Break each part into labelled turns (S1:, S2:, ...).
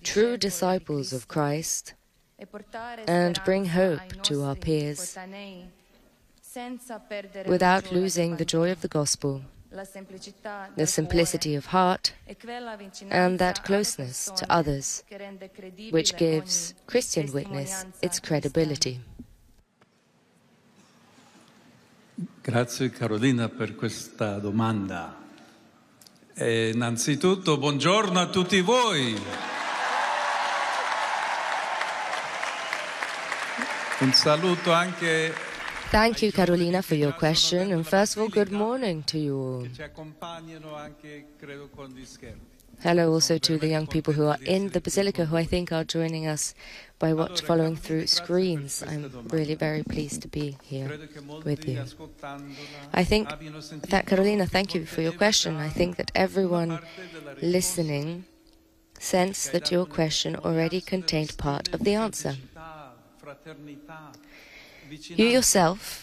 S1: true disciples of Christ and bring hope to our peers without losing the joy of the gospel, the simplicity of heart, and that closeness to others, which gives Christian witness its credibility.
S2: Grazie Carolina per questa domanda. Innanzitutto buongiorno a tutti voi. Un saluto anche.
S1: Thank you, Carolina, for your question, and first of all, good morning to you all. Hello also to the young people who are in the Basilica, who I think are joining us by following through screens. I'm really very pleased to be here with you. I think that, Carolina, thank you for your question. I think that everyone listening sensed that your question already contained part of the answer. You yourself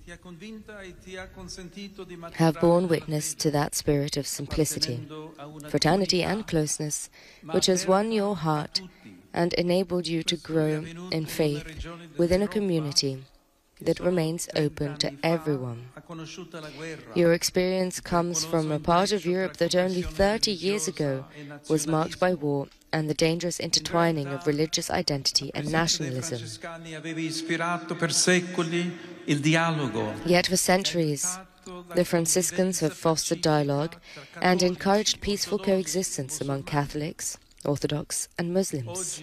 S1: have borne witness to that spirit of simplicity, fraternity and closeness, which has won your heart and enabled you to grow in faith within a community that remains open to everyone. Your experience comes from a part of Europe that only 30 years ago was marked by war and the dangerous intertwining of religious identity and nationalism. Yet for centuries, the Franciscans have fostered dialogue and encouraged peaceful coexistence among Catholics, Orthodox and Muslims.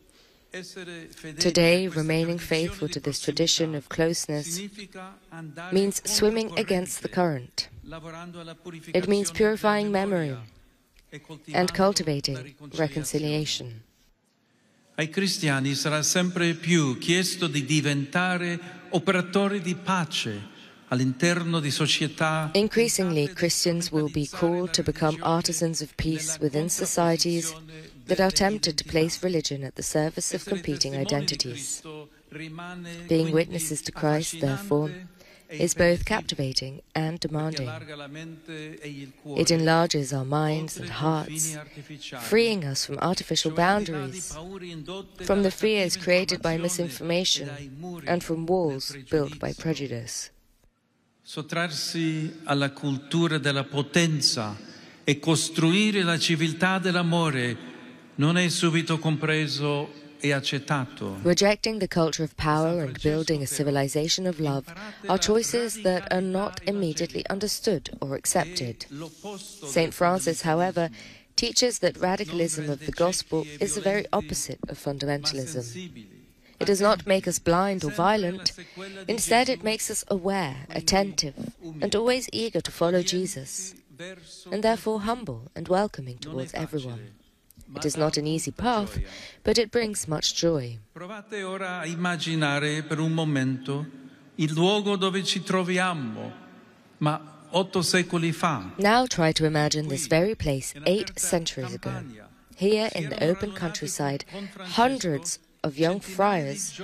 S1: Today, remaining faithful to this tradition of closeness means swimming against the current. It means purifying memory and cultivating reconciliation.
S2: Ai cristiani sarà sempre più chiesto di diventare operatori di pace all'interno di società.
S1: Increasingly, Christians will be called to become artisans of peace within societies that are tempted to place religion at the service of competing identities. Being witnesses to Christ, therefore, is both captivating and demanding. It enlarges our minds and hearts, freeing us from artificial boundaries, from the fears created by misinformation, and from walls built by prejudice.
S2: Sottrarsi alla cultura della potenza e costruire la civiltà dell'amore non è subito compreso e accettato.
S1: Rejecting the culture of power and building a civilization of love are choices that are not immediately understood or accepted. St. Francis, however, teaches that radicalism of the gospel is the very opposite of fundamentalism. It does not make us blind or violent. Instead, it makes us aware, attentive, and always eager to follow Jesus, and therefore humble and welcoming towards everyone. It is not an easy path, but it brings much joy.
S2: Provate ora a immaginare per un momento il luogo dove ci troviamo, ma 8 secoli fa.
S1: Now try to imagine this very place 8 centuries ago. Here in the open countryside, hundreds of young friars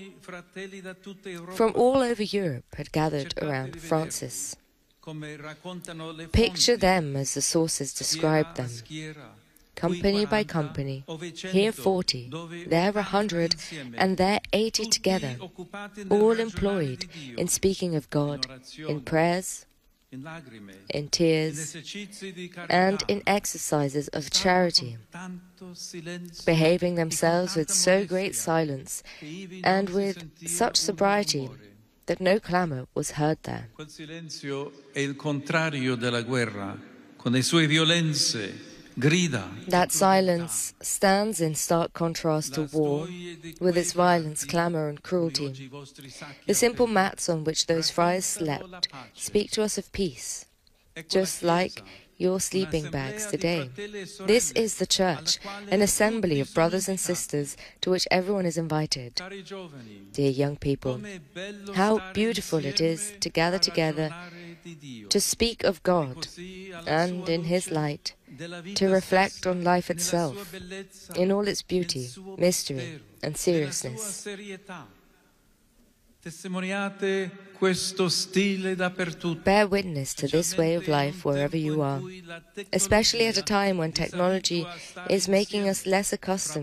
S1: from all over Europe had gathered around Francis. Picture them as the sources described them. Company by company, here 40, there 100, and there 80 together, all employed in speaking of God, in prayers, in tears, and in exercises of charity, behaving themselves with so great silence and with such sobriety that no clamor was heard there.
S2: Quel silenzio è il contrario della guerra, con le sue violenze.
S1: That silence stands in stark contrast to war, with its violence, clamor, and cruelty. The simple mats on which those friars slept speak to us of peace, just like your sleeping bags today. This is the Church, an assembly of brothers and sisters to which everyone is invited. Dear young people, how beautiful it is to gather together to speak of God and, in His light, to reflect on life itself in all its beauty, mystery, and seriousness. Bear witness to this way of life wherever you are, especially at a time when technology is making us less accustomed